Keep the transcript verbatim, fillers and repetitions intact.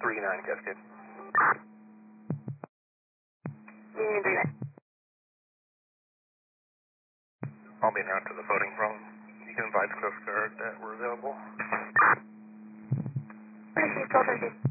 three nine Cascade. Union three nine. I'll be now to the voting room. You can advise Coast Guard that we're available. Thank you, twelve thirty.